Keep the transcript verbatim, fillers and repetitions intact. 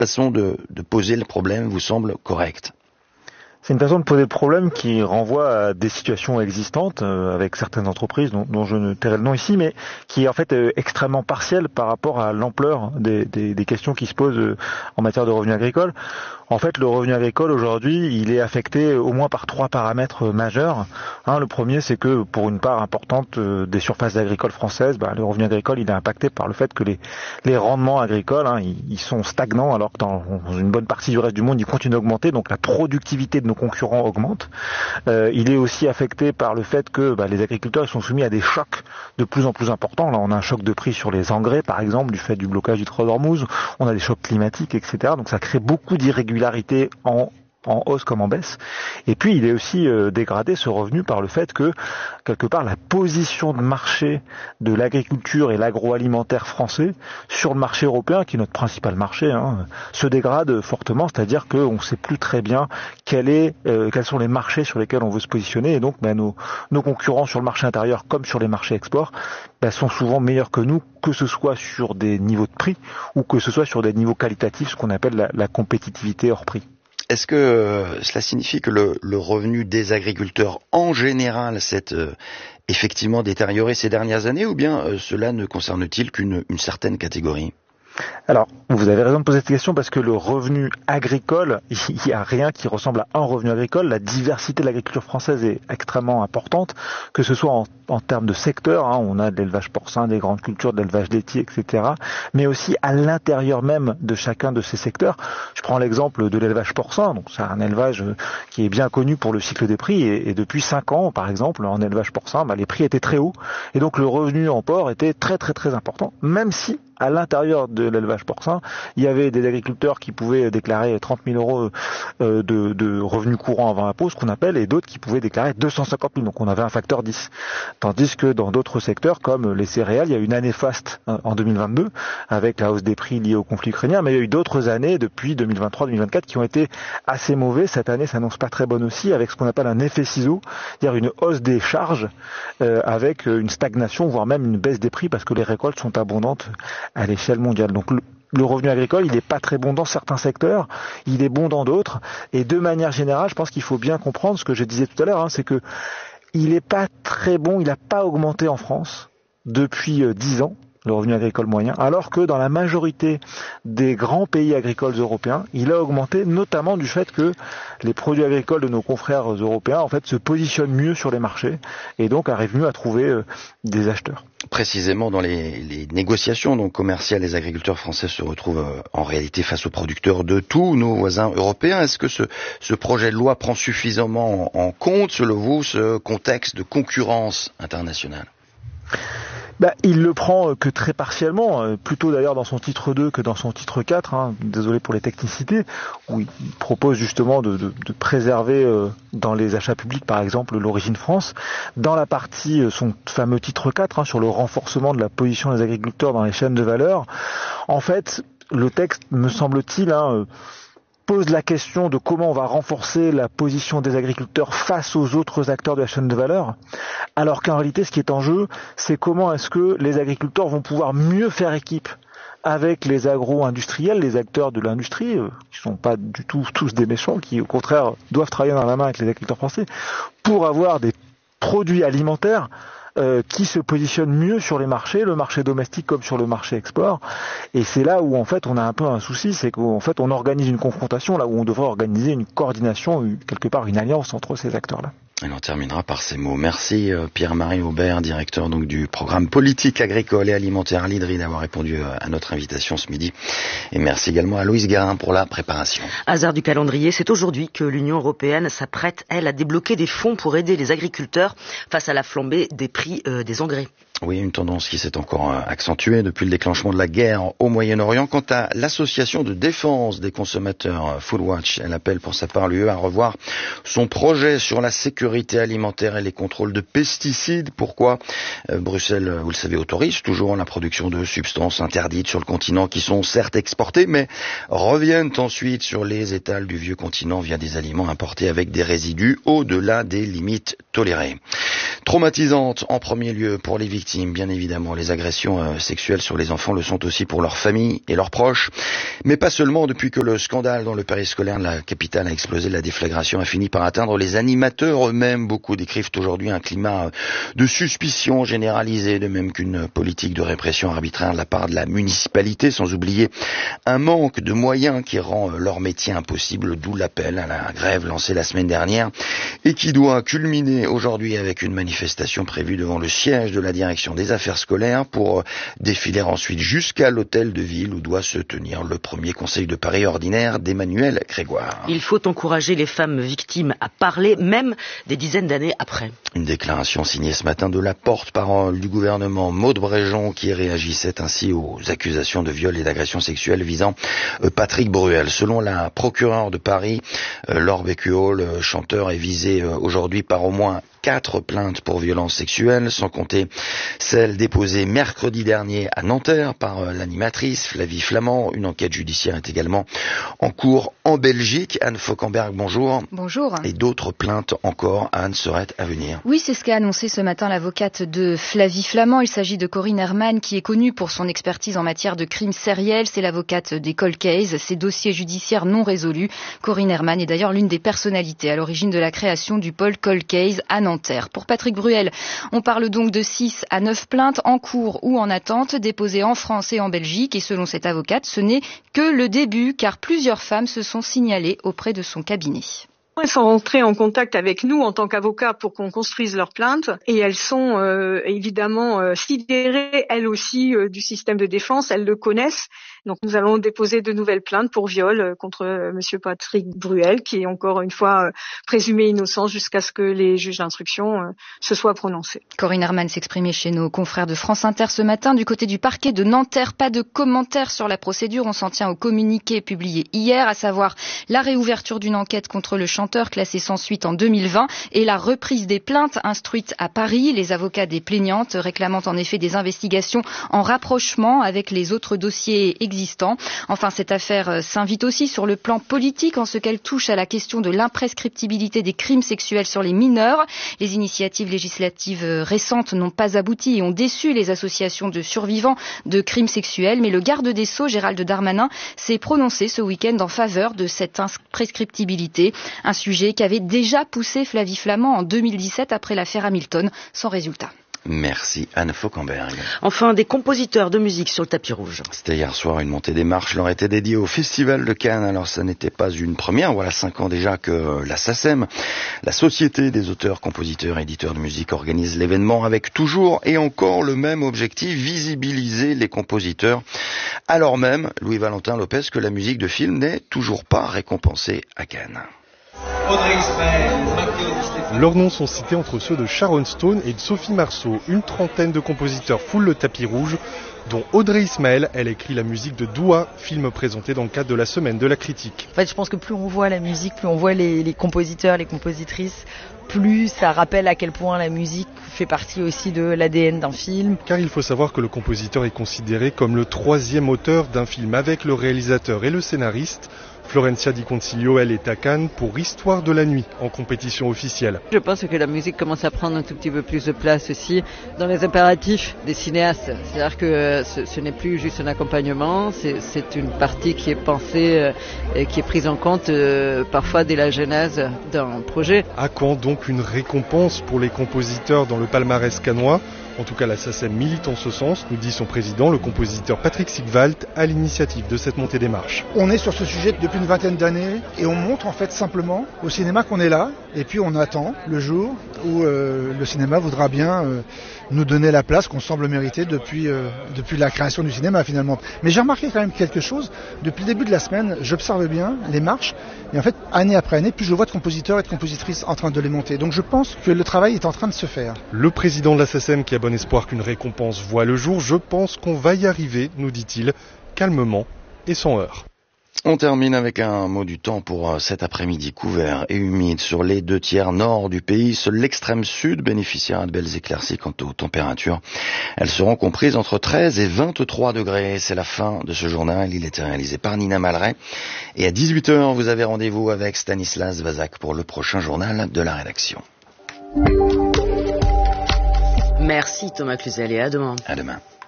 façon de, de poser le problème vous semble correcte? C'est une façon de poser le problème qui renvoie à des situations existantes euh, avec certaines entreprises dont, dont je ne tairai le nom ici, mais qui est en fait euh, extrêmement partielle par rapport à l'ampleur des, des, des questions qui se posent euh, en matière de revenus agricoles. En fait, le revenu agricole aujourd'hui, il est affecté au moins par trois paramètres majeurs. Hein, le premier, c'est que pour une part importante euh, des surfaces agricoles françaises, bah, le revenu agricole, il est impacté par le fait que les, les rendements agricoles, hein, ils, ils sont stagnants, alors que dans, dans une bonne partie du reste du monde, ils continuent d'augmenter. Donc la productivité de nos concurrents augmente. Euh, il est aussi affecté par le fait que bah, les agriculteurs ils sont soumis à des chocs de plus en plus importants. Là, on a un choc de prix sur les engrais, par exemple, du fait du blocage du Strait d'Ormuz. On a des chocs climatiques, et cetera. Donc ça crée beaucoup d'irrégularités en en hausse comme en baisse. Et puis il est aussi euh, dégradé ce revenu par le fait que quelque part la position de marché de l'agriculture et l'agroalimentaire français sur le marché européen, qui est notre principal marché, hein, se dégrade fortement, c'est-à-dire qu'on ne sait plus très bien quel est, euh, quels sont les marchés sur lesquels on veut se positionner, et donc ben, nos, nos concurrents sur le marché intérieur comme sur les marchés export ben, sont souvent meilleurs que nous, que ce soit sur des niveaux de prix ou que ce soit sur des niveaux qualitatifs, ce qu'on appelle la, la compétitivité hors prix. Est-ce que euh, cela signifie que le, le revenu des agriculteurs en général s'est euh, effectivement détérioré ces dernières années, ou bien euh, cela ne concerne-t-il qu'une une certaine catégorie ? Alors, vous avez raison de poser cette question parce que le revenu agricole, il n'y a rien qui ressemble à un revenu agricole. La diversité de l'agriculture française est extrêmement importante, que ce soit en, en termes de secteur, hein, on a de l'élevage porcin, des grandes cultures, de l'élevage laitier, et cetera, mais aussi à l'intérieur même de chacun de ces secteurs. Je prends l'exemple de l'élevage porcin, donc c'est un élevage qui est bien connu pour le cycle des prix, et, et depuis cinq ans, par exemple, en élevage porcin, bah, les prix étaient très hauts, et donc le revenu en porc était très très très important, même si à l'intérieur de l'élevage porcin, il y avait des agriculteurs qui pouvaient déclarer trente mille euros de, de revenus courants avant impôt, ce qu'on appelle, et d'autres qui pouvaient déclarer deux cent cinquante mille. Donc on avait un facteur dix. Tandis que dans d'autres secteurs, comme les céréales, il y a eu une année faste en deux mille vingt-deux, avec la hausse des prix liée au conflit ukrainien, mais il y a eu d'autres années, depuis deux mille vingt-trois deux mille vingt-quatre, qui ont été assez mauvais. Cette année s'annonce pas très bonne aussi, avec ce qu'on appelle un effet ciseau, c'est-à-dire une hausse des charges, euh, avec une stagnation, voire même une baisse des prix, parce que les récoltes sont abondantes à l'échelle mondiale. Donc le, le revenu agricole, il n'est pas très bon dans certains secteurs, il est bon dans d'autres, et de manière générale, je pense qu'il faut bien comprendre ce que je disais tout à l'heure, hein, c'est que il n'est pas très bon, il n'a pas augmenté en France depuis euh, dix ans, le revenu agricole moyen, alors que dans la majorité des grands pays agricoles européens, il a augmenté notamment du fait que les produits agricoles de nos confrères européens en fait se positionnent mieux sur les marchés et donc arrivent mieux à trouver euh, des acheteurs. Précisément dans les, les négociations donc commerciales, les agriculteurs français se retrouvent euh, en réalité face aux producteurs de tous nos voisins européens. Est-ce que ce, ce projet de loi prend suffisamment en, en compte, selon vous, ce contexte de concurrence internationale ? Bah, il le prend que très partiellement, plutôt d'ailleurs dans son titre deux que dans son titre quatre, hein, désolé pour les technicités, où il propose justement de, de, de préserver euh, dans les achats publics par exemple l'origine France. Dans la partie, son fameux titre quatre, hein, sur le renforcement de la position des agriculteurs dans les chaînes de valeur, en fait le texte, me semble-t-il, hein, pose la question de comment on va renforcer la position des agriculteurs face aux autres acteurs de la chaîne de valeur, alors qu'en réalité ce qui est en jeu, c'est comment est-ce que les agriculteurs vont pouvoir mieux faire équipe avec les agro-industriels, les acteurs de l'industrie, euh, qui sont pas du tout tous des méchants, qui au contraire doivent travailler dans la main avec les agriculteurs français, pour avoir des produits alimentaires Euh, qui se positionne mieux sur les marchés, le marché domestique comme sur le marché export. Et c'est là où en fait on a un peu un souci, c'est qu'en fait on organise une confrontation là où on devrait organiser une coordination, quelque part une alliance entre ces acteurs-là. Et on terminera par ces mots. Merci euh, Pierre-Marie Aubert, directeur donc du programme politique agricole et alimentaire à l'I D R I, d'avoir répondu euh, à notre invitation ce midi. Et merci également à Louise Garin pour la préparation. Hasard du calendrier, c'est aujourd'hui que l'Union européenne s'apprête, elle, à débloquer des fonds pour aider les agriculteurs face à la flambée des prix euh, des engrais. Oui, une tendance qui s'est encore accentuée depuis le déclenchement de la guerre au Moyen-Orient. Quant à l'association de défense des consommateurs Foodwatch, elle appelle pour sa part l'U E à revoir son projet sur la sécurité alimentaire et les contrôles de pesticides. Pourquoi ? Bruxelles, vous le savez, autorise toujours la production de substances interdites sur le continent qui sont certes exportées, mais reviennent ensuite sur les étals du vieux continent via des aliments importés avec des résidus au-delà des limites tolérées. Traumatisante en premier lieu pour les victimes victimes, bien évidemment. Les agressions euh, sexuelles sur les enfants le sont aussi pour leurs familles et leurs proches. Mais pas seulement. Depuis que le scandale dans le périscolaire de la capitale a explosé, la déflagration a fini par atteindre les animateurs eux-mêmes. Beaucoup décrivent aujourd'hui un climat de suspicion généralisée, de même qu'une politique de répression arbitraire de la part de la municipalité, sans oublier un manque de moyens qui rend leur métier impossible, d'où l'appel à la grève lancée la semaine dernière et qui doit culminer aujourd'hui avec une manifestation prévue devant le siège de la direction des affaires scolaires pour défiler ensuite jusqu'à l'hôtel de ville où doit se tenir le premier conseil de Paris ordinaire d'Emmanuel Grégoire. Il faut encourager les femmes victimes à parler, même des dizaines d'années après. Une déclaration signée ce matin de la porte-parole du gouvernement, Maud Bréjon, qui réagissait ainsi aux accusations de viol et d'agression sexuelle visant Patrick Bruel. Selon la procureure de Paris, Laure Beccuot, le chanteur, est visé aujourd'hui par au moins quatre plaintes pour violences sexuelles, sans compter celle déposée mercredi dernier à Nanterre par l'animatrice Flavie Flament. Une enquête judiciaire est également en cours en Belgique. Anne Fauquemberg, bonjour. Bonjour. Et d'autres plaintes encore, Anne, seraient à venir. Oui, c'est ce qu'a annoncé ce matin l'avocate de Flavie Flament. Il s'agit de Corinne Herman, qui est connue pour son expertise en matière de crimes sériels. C'est l'avocate des cold cases, ces dossiers judiciaires non résolus. Corinne Herman est d'ailleurs l'une des personnalités à l'origine de la création du pôle cold case à Nanterre. Pour Patrick Bruel, on parle donc de six à neuf plaintes en cours ou en attente, déposées en France et en Belgique. Et selon cette avocate, ce n'est que le début, car plusieurs femmes se sont signalées auprès de son cabinet. Elles sont rentrées en contact avec nous en tant qu'avocats pour qu'on construise leurs plaintes et elles sont euh, évidemment euh, sidérées, elles aussi, euh, du système de défense, elles le connaissent. Donc nous allons déposer de nouvelles plaintes pour viol euh, contre euh, monsieur Patrick Bruel, qui est encore une fois euh, présumé innocent jusqu'à ce que les juges d'instruction euh, se soient prononcés. Corinne Herman s'exprimait chez nos confrères de France Inter ce matin. Du côté du parquet de Nanterre, pas de commentaires sur la procédure. On s'en tient au communiqué publié hier, à savoir la réouverture d'une enquête contre le chanteur classé sans suite en deux mille vingt et la reprise des plaintes instruites à Paris. Les avocats des plaignantes réclamant en effet des investigations en rapprochement avec les autres dossiers existants. Enfin, cette affaire s'invite aussi sur le plan politique en ce qu'elle touche à la question de l'imprescriptibilité des crimes sexuels sur les mineurs. Les initiatives législatives récentes n'ont pas abouti et ont déçu les associations de survivants de crimes sexuels, mais le garde des Sceaux, Gérald Darmanin, s'est prononcé ce week-end en faveur de cette imprescriptibilité. Un sujet qu'avait déjà poussé Flavie Flament en deux mille dix-sept après l'affaire Hamilton, sans résultat. Merci Anne Fauquemberg. Enfin, des compositeurs de musique sur le tapis rouge. C'était hier soir, une montée des marches leur était dédiée au Festival de Cannes. Alors ça n'était pas une première, voilà cinq ans déjà que la SACEM, la Société des auteurs, compositeurs, éditeurs de musique, organise l'événement avec toujours et encore le même objectif, visibiliser les compositeurs. Alors même, Louis-Valentin Lopez, que la musique de film n'est toujours pas récompensée à Cannes. Leurs noms sont cités entre ceux de Sharon Stone et de Sophie Marceau. Une trentaine de compositeurs foulent le tapis rouge, dont Audrey Ismaël. Elle écrit la musique de Doua, film présenté dans le cadre de la Semaine de la Critique. En fait, je pense que plus on voit la musique, plus on voit les, les compositeurs, les compositrices, plus ça rappelle à quel point la musique fait partie aussi de l'A D N d'un film. Car il faut savoir que le compositeur est considéré comme le troisième auteur d'un film avec le réalisateur et le scénariste. Florencia Di Concilio, elle est à Cannes pour Histoire de la nuit, en compétition officielle. Je pense que la musique commence à prendre un tout petit peu plus de place aussi dans les impératifs des cinéastes. C'est-à-dire que ce, ce n'est plus juste un accompagnement, c'est, c'est une partie qui est pensée euh, et qui est prise en compte euh, parfois dès la genèse d'un projet. À quand donc une récompense pour les compositeurs dans le palmarès cannois ? En tout cas, la SACEM milite en ce sens, nous dit son président, le compositeur Patrick Sigwald, à l'initiative de cette montée des marches. On est sur ce sujet depuis une vingtaine d'années et on montre en fait simplement au cinéma qu'on est là et puis on attend le jour où euh, le cinéma voudra bien euh, nous donner la place qu'on semble mériter depuis, euh, depuis la création du cinéma finalement. Mais j'ai remarqué quand même quelque chose, depuis le début de la semaine, j'observe bien les marches et en fait année après année, plus je vois de compositeurs et de compositrices en train de les monter. Donc je pense que le travail est en train de se faire. Le président de la SACEM qui a bon espoir qu'une récompense voit le jour, je pense qu'on va y arriver, nous dit-il, calmement et sans heurts. On termine avec un mot du temps pour cet après-midi couvert et humide sur les deux tiers nord du pays. Seul l'extrême sud bénéficiera de belles éclaircies quant aux températures. Elles seront comprises entre treize et vingt-trois degrés. C'est la fin de ce journal. Il était réalisé par Nina Malray. Et à dix-huit heures, vous avez rendez-vous avec Stanislas Vazak pour le prochain journal de la rédaction. Merci Thomas Cluzel et à demain. À demain.